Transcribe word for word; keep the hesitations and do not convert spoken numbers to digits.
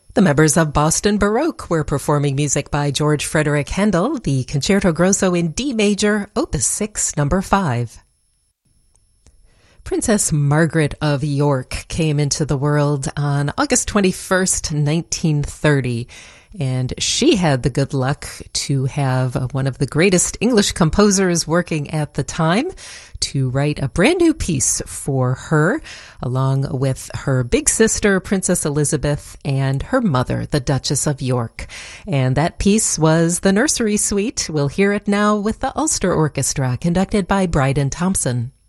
The members of Boston Baroque were performing music by George Frederick Handel, the Concerto Grosso in D major, Opus six, number five. Princess Margaret of York came into the world on August twenty-first, nineteen thirty, and she had the good luck to have one of the greatest English composers working at the time to write a brand new piece for her, along with her big sister, Princess Elizabeth, and her mother, the Duchess of York. And that piece was the Nursery Suite. We'll hear it now with the Ulster Orchestra, conducted by Bryden Thompson.